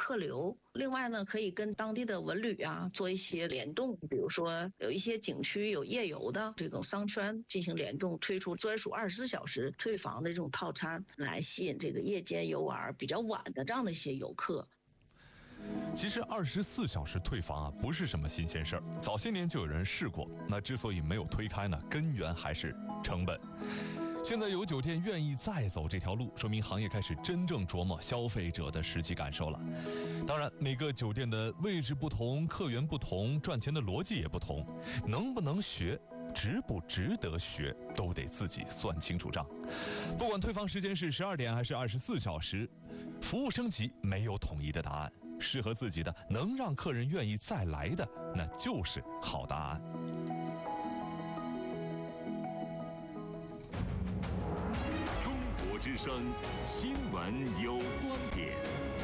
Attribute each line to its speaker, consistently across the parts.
Speaker 1: 客流。另外呢，可以跟当地的文旅啊做一些联动，比如说有一些景区有夜游的这种商圈进行联动，推出专属24小时退房的这种套餐，来吸引这个夜间游玩比较晚的这样的一些游客。
Speaker 2: 其实24小时退房啊，不是什么新鲜事儿，早些年就有人试过。那之所以没有推开呢，根源还是成本。现在有酒店愿意再走这条路，说明行业开始真正琢磨消费者的实际感受了。当然，每个酒店的位置不同，客源不同，赚钱的逻辑也不同，能不能学，值不值得学，都得自己算清楚账。不管退房时间是12点还是24小时，服务升级没有统一的答案，适合自己的，能让客人愿意再来的，那就是好答案。
Speaker 3: 中国之声新闻有观点，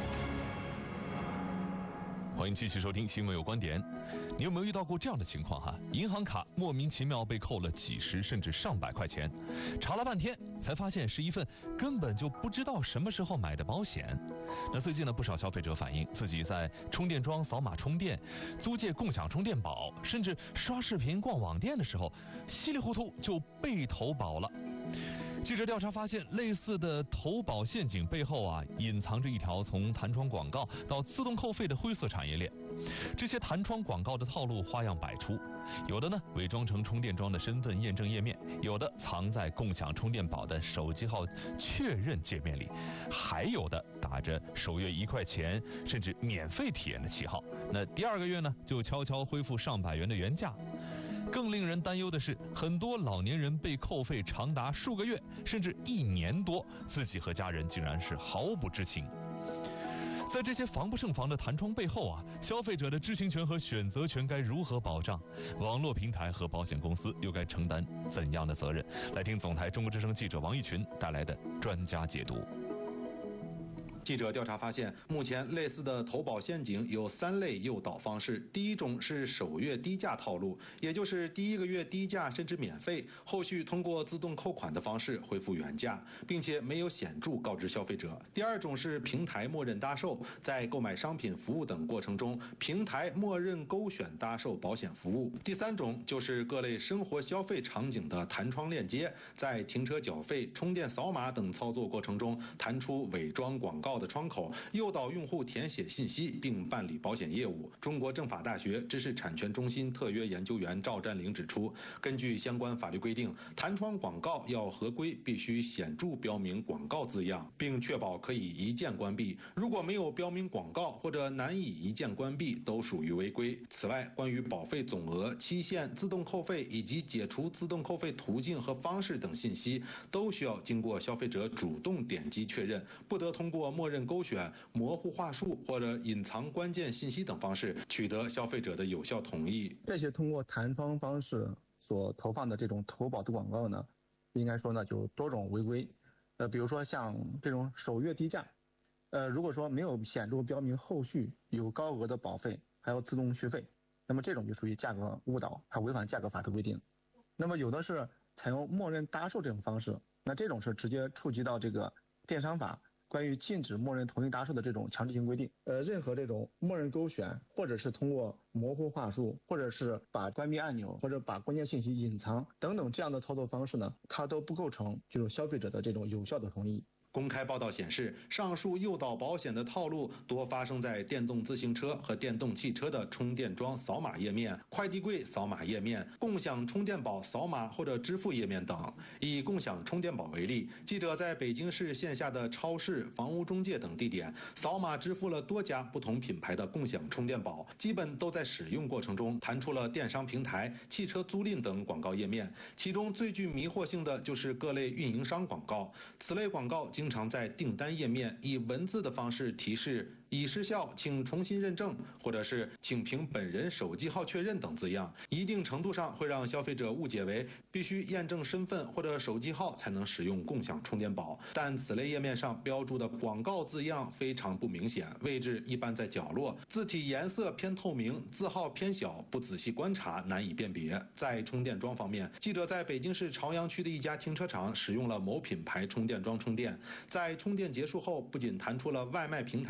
Speaker 2: 欢迎继续收听新闻有观点。你有没有遇到过这样的情况哈？银行卡莫名其妙被扣了几十甚至上百块钱，查了半天才发现是一份根本就不知道什么时候买的保险。那最近呢，不少消费者反映自己在充电桩扫码充电、租借共享充电宝，甚至刷视频逛网店的时候，稀里糊涂就被投保了。记者调查发现，类似的投保陷阱背后啊，隐藏着一条从弹窗广告到自动扣费的灰色产业链。这些弹窗广告的套路花样百出，有的呢伪装成充电桩的身份验证页面，有的藏在共享充电宝的手机号确认界面里，还有的打着首月1块钱甚至免费体验的旗号，那第2个月呢就悄悄恢复上百元的原价。更令人担忧的是，很多老年人被扣费长达数个月甚至1年多，自己和家人竟然是毫不知情。在这些防不胜防的弹窗背后啊，消费者的知情权和选择权该如何保障？网络平台和保险公司又该承担怎样的责任？来听总台中国之声记者王玉群带来的专家解读。
Speaker 4: 记者调查发现，目前类似的投保陷阱有3类诱导方式。第一种是首月低价套路，也就是第1个月低价甚至免费，后续通过自动扣款的方式恢复原价，并且没有显著告知消费者。第2种是平台默认搭售，在购买商品服务等过程中，平台默认勾选搭售保险服务。第3种就是各类生活消费场景的弹窗链接，在停车缴费、充电扫码等操作过程中，弹出伪装广告的窗口，诱导用户填写信息并办理保险业务。中国政法大学知识产权中心特约研究员赵占领指出，根据相关法律规定，弹窗广告要合规，必须显著标明广告字样，并确保可以一键关闭。如果没有标明广告或者难以一键关闭，都属于违规。此外，关于保费总额、期限、自动扣费以及解除自动扣费途径和方式等信息，都需要经过消费者主动点击确认，不得通过默认勾选、模糊话术或者隐藏关键信息等方式取得消费者的有效同意。
Speaker 5: 这些通过弹窗方式所投放的这种投保的广告呢，应该说呢就多种违规。比如说像这种首月低价，如果说没有显著标明后续有高额的保费还有自动续费，那么这种就属于价格误导，还违反价格法的规定。那么有的是采用默认搭售这种方式，那这种是直接触及到这个电商法关于禁止默认同意搭售的这种强制性规定。任何这种默认勾选，或者是通过模糊话术，或者是把关闭按钮，或者把关键信息隐藏等等这样的操作方式呢，它都不构成就是消费者的这种有效的同意。
Speaker 4: 公开报道显示，上述诱导保险的套路多发生在电动自行车和电动汽车的充电桩扫码页面、快递柜扫码页面、共享充电宝扫码或者支付页面等。以共享充电宝为例，记者在北京市线下的超市、房屋中介等地点扫码支付了多家不同品牌的共享充电宝，基本都在使用过程中弹出了电商平台、汽车租赁等广告页面。其中最具迷惑性的就是各类运营商广告，此类广告经常在订单页面以文字的方式提示已失效，请重新认证，或者是请凭本人手机号确认等字样，一定程度上会让消费者误解为必须验证身份或者手机号才能使用共享充电宝。但此类页面上标注的广告字样非常不明显，位置一般在角落，字体颜色偏透明，字号偏小，不仔细观察难以辨别。在充电桩方面，记者在北京市朝阳区的一家停车场使用了某品牌充电桩充电，在充电结束后，不仅弹出了外卖平台的广告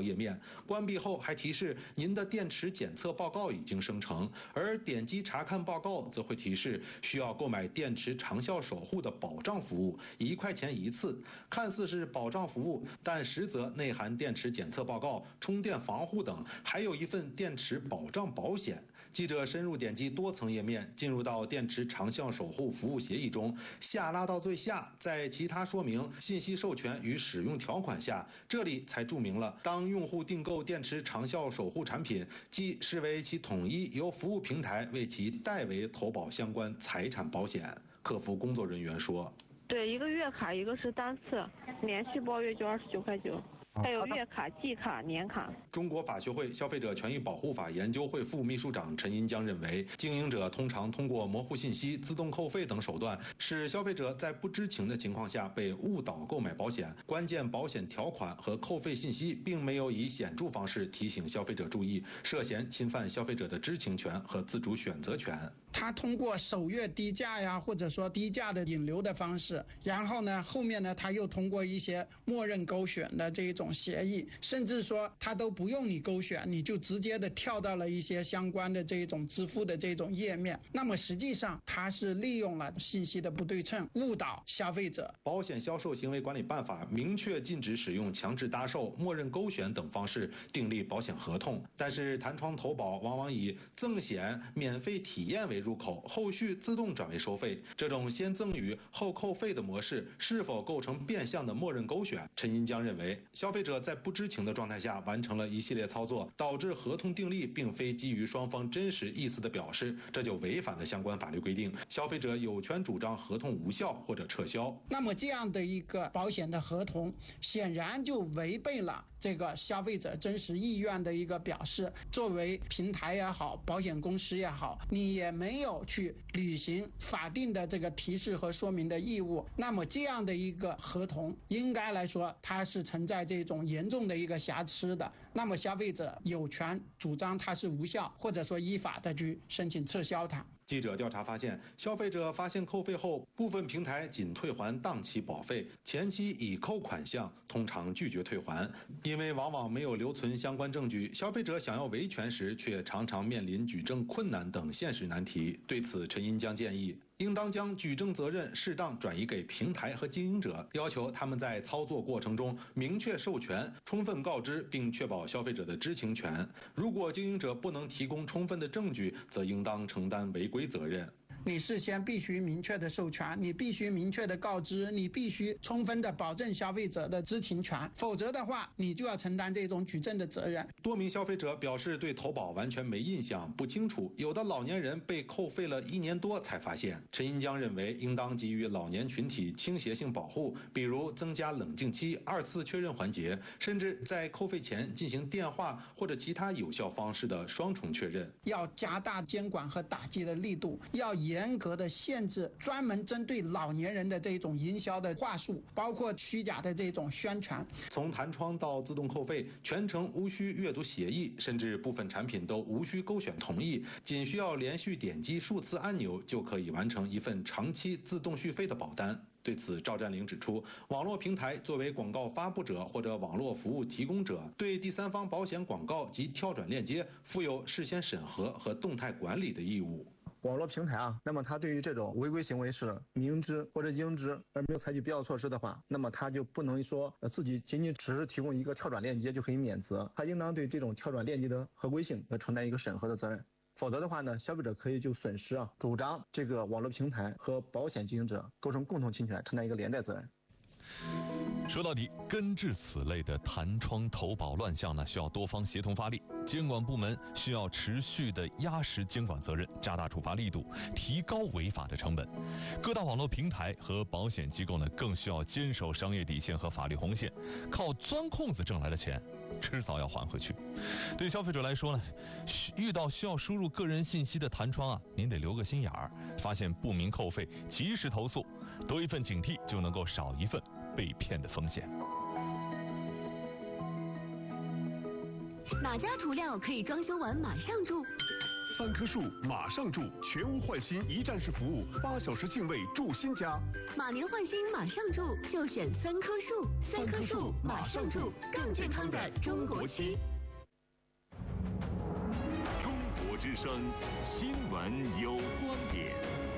Speaker 4: 到页面，关闭后还提示您的电池检测报告已经生成，而点击查看报告则会提示需要购买电池长效守护的保障服务，1块钱一次。看似是保障服务，但实则内含电池检测报告、充电防护等，还有一份电池保障保险。记者深入点击多层页面，进入到电池长效守护服务协议中，下拉到最下，在其他说明、信息授权与使用条款下，这里才注明了，当用户订购电池长效守护产品，即视为其统一由服务平台为其代为投保相关财产保险。客服工作人员说：“
Speaker 6: 对，一个月卡，一个是单次，连续包月就29块9。”还有月卡、季卡、年卡。
Speaker 4: 中国法学会消费者权益保护法研究会副秘书长陈银江认为，经营者通常通过模糊信息、自动扣费等手段，使消费者在不知情的情况下被误导购买保险。关键保险条款和扣费信息并没有以显著方式提醒消费者注意，涉嫌侵犯消费者的知情权和自主选择权。
Speaker 7: 他通过首月低价呀，或者说低价的引流的方式，然后呢，后面呢，他又通过一些默认勾选的这一种协议，甚至说他都不用你勾选，你就直接的跳到了一些相关的这一种支付的这种页面。那么实际上他是利用了信息的不对称，误导消费者。
Speaker 4: 保险销售行为管理办法明确禁止使用强制搭售、默认勾选等方式订立保险合同，但是弹窗投保往往以赠险、免费体验为入口，后续自动转为收费。这种先赠与后扣费的模式是否构成变相的默认勾选？陈银江认为，消费者在不知情的状态下完成了一系列操作，导致合同订立并非基于双方真实意思的表示，这就违反了相关法律规定。消费者有权主张合同无效或者撤销。
Speaker 7: 那么这样的一个保险的合同，显然就违背了这个消费者真实意愿的一个表示。作为平台也好，保险公司也好，你也没有去履行法定的这个提示和说明的义务。那么这样的一个合同，应该来说它是存在这种严重的一个瑕疵的。那么消费者有权主张它是无效，或者说依法的去申请撤销它。
Speaker 4: 记者调查发现，消费者发现扣费后，部分平台仅退还当期保费，前期已扣款项通常拒绝退还，因为往往没有留存相关证据，消费者想要维权时却常常面临举证困难等现实难题。对此，陈银江建议，应当将举证责任适当转移给平台和经营者，要求他们在操作过程中明确授权、充分告知，并确保消费者的知情权。如果经营者不能提供充分的证据，则应当承担违规责任。
Speaker 7: 你事先必须明确的授权，你必须明确的告知，你必须充分的保证消费者的知情权，否则的话，你就要承担这种举证的责任。
Speaker 4: 多名消费者表示对投保完全没印象，不清楚，有的老年人被扣费了1年多才发现。陈银江认为，应当给予老年群体倾斜性保护，比如增加冷静期、2次确认环节，甚至在扣费前进行电话或者其他有效方式的双重确认。
Speaker 7: 要加大监管和打击的力度，要严格的限制专门针对老年人的这种营销的话术，包括虚假的这种宣传。
Speaker 4: 从弹窗到自动扣费，全程无需阅读协议，甚至部分产品都无需勾选同意，仅需要连续点击数次按钮就可以完成一份长期自动续费的保单。对此，赵占领指出，网络平台作为广告发布者或者网络服务提供者，对第三方保险广告及跳转链接负有事先审核和动态管理的义务。
Speaker 5: 网络平台那么它对于这种违规行为是明知或者应知而没有采取必要措施的话，那么它就不能说自己仅仅只是提供一个跳转链接就可以免责，它应当对这种跳转链接的合规性承担一个审核的责任。否则的话呢，消费者可以就损失主张这个网络平台和保险经营者构成共同侵权，承担一个连带责任。
Speaker 2: 说到底，根治此类的弹窗投保乱象呢，需要多方协同发力，监管部门需要持续的压实监管责任，加大处罚力度，提高违法的成本。各大网络平台和保险机构呢，更需要坚守商业底线和法律红线，靠钻空子挣来的钱迟早要还回去。对消费者来说呢，遇到需要输入个人信息的弹窗您得留个心眼儿，发现不明扣费及时投诉，多一份警惕就能够少一份被骗的风险。
Speaker 8: 哪家涂料可以装修完马上住？ 3棵树马上住，全屋换新一站式服务，8小时净位住新家。
Speaker 9: 马年换新马上住，就选3棵树，3棵树马上住，更健康的中国区。
Speaker 3: 中国之声新闻有观点。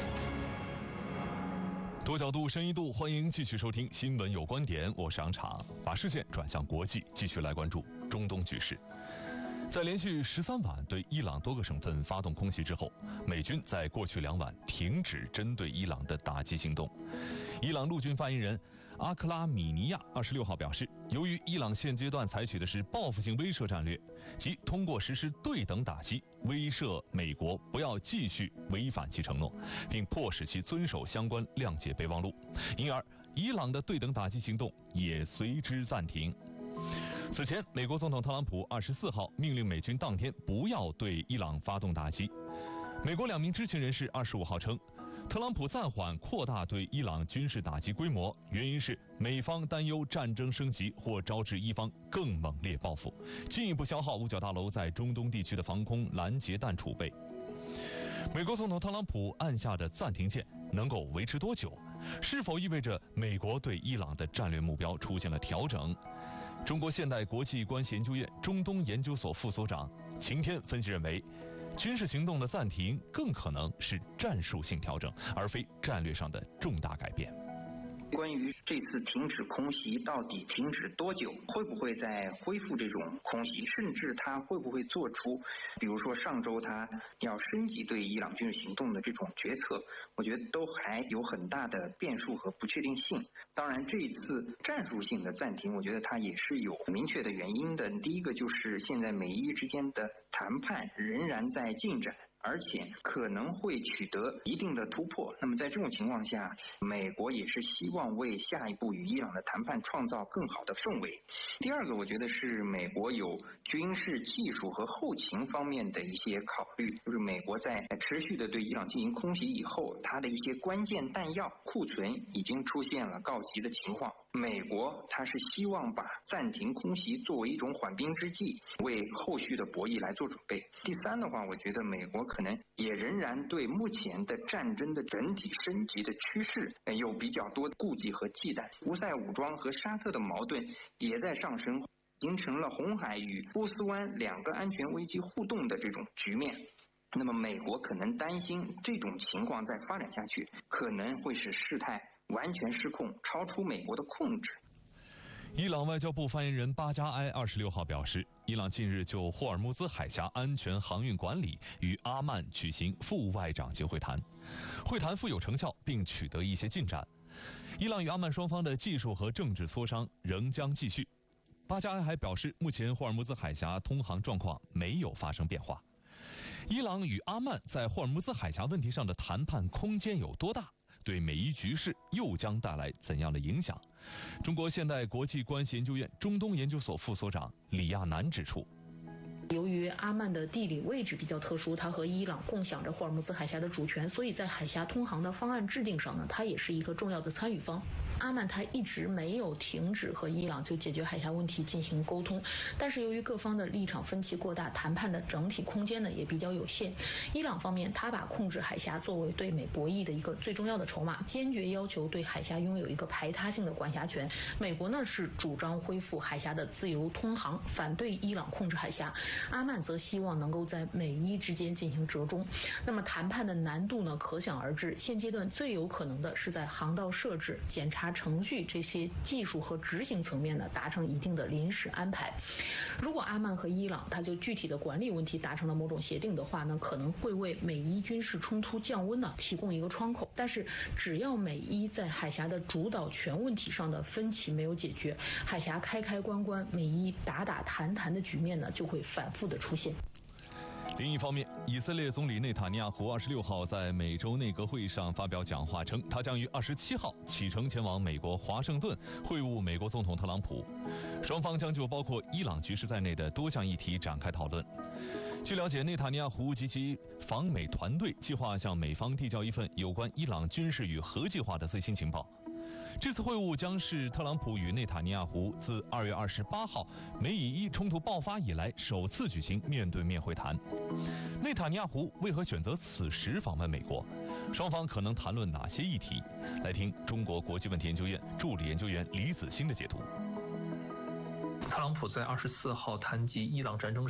Speaker 2: 多角度、深一度，欢迎继续收听《新闻有观点》，我是杨昶，把视线转向国际，继续来关注中东局势。在连续13晚对伊朗多个省份发动空袭之后，美军在过去2晚停止针对伊朗的打击行动。伊朗陆军发言人阿克拉米尼亚26号表示，由于伊朗现阶段采取的是报复性威慑战略，即通过实施对等打击威慑美国不要继续违反其承诺，并迫使其遵守相关谅解备忘录，因而伊朗的对等打击行动也随之暂停。此前，美国总统特朗普24号命令美军当天不要对伊朗发动打击。美国2名知情人士25号称，特朗普暂缓扩大对伊朗军事打击规模，原因是美方担忧战争升级或招致伊方更猛烈报复，进一步消耗五角大楼在中东地区的防空拦截弹储备。美国总统特朗普按下的暂停键能够维持多久？是否意味着美国对伊朗的战略目标出现了调整？中国现代国际关系研究院中东研究所副所长秦天分析认为，军事行动的暂停更可能是战术性调整，而非战略上的重大改变。
Speaker 10: 关于这次停止空袭到底停止多久，会不会再恢复这种空袭，甚至他会不会做出比如说上周他要升级对伊朗军事行动的这种决策，我觉得都还有很大的变数和不确定性。当然这一次战术性的暂停，我觉得它也是有明确的原因的。第一个就是现在美伊之间的谈判仍然在进展，而且可能会取得一定的突破。那么在这种情况下，美国也是希望为下一步与伊朗的谈判创造更好的氛围。第二个，我觉得是美国有军事技术和后勤方面的一些考虑，就是美国在持续的对伊朗进行空袭以后，它的一些关键弹药库存已经出现了告急的情况。美国它是希望把暂停空袭作为一种缓兵之计，为后续的博弈来做准备。第三的话，我觉得美国可能也仍然对目前的战争的整体升级的趋势有比较多的顾忌和忌惮。胡塞武装和沙特的矛盾也在上升，形成了红海与波斯湾2个安全危机互动的这种局面。那么美国可能担心这种情况再发展下去，可能会使事态完全失控，超出美国的控制。
Speaker 2: 伊朗外交部发言人巴加埃26号表示，伊朗近日就霍尔木兹海峡安全航运管理与阿曼举行副外长级会谈，会谈富有成效并取得一些进展。伊朗与阿曼双方的技术和政治磋商仍将继续。巴加埃还表示，目前霍尔木兹海峡通航状况没有发生变化。伊朗与阿曼在霍尔木兹海峡问题上的谈判空间有多大？对美伊局势又将带来怎样的影响？中国现代国际关系研究院中东研究所副所长李亚男指出，
Speaker 11: 由于阿曼的地理位置比较特殊，它和伊朗共享着霍尔木兹海峡的主权，所以在海峡通航的方案制定上呢，它也是一个重要的参与方。阿曼它一直没有停止和伊朗就解决海峡问题进行沟通，但是由于各方的立场分歧过大，谈判的整体空间呢也比较有限。伊朗方面，它把控制海峡作为对美博弈的一个最重要的筹码，坚决要求对海峡拥有一个排他性的管辖权。美国呢是主张恢复海峡的自由通航，反对伊朗控制海峡。阿曼则希望能够在美伊之间进行折中。那么谈判的难度呢可想而知，现阶段最有可能的是在航道设置、检查程序这些技术和执行层面呢达成一定的临时安排。如果阿曼和伊朗它就具体的管理问题达成了某种协定的话呢，可能会为美伊军事冲突降温呢提供一个窗口。但是只要美伊在海峡的主导权问题上的分歧没有解决，海峡开开关关、美伊打打谈谈的局面呢就会反复的出现。
Speaker 2: 另一方面，以色列总理内塔尼亚胡26号在美洲内阁会议上发表讲话称，他将于27号启程前往美国华盛顿会晤美国总统特朗普，双方将就包括伊朗局势在内的多项议题展开讨论。据了解，内塔尼亚胡及其访美团队计划向美方递交一份有关伊朗军事与核计划的最新情报。 这次会晤将是特朗普与内塔尼亚胡自2月28号美以伊冲突爆发以来首次举行面对面会谈。内塔尼亚胡为何选择此时访问美国？双方可能谈论哪些议题？来听中国国际问题研究院助理研究员李子欣的解读。
Speaker 12: 特朗普在24号谈及伊朗战争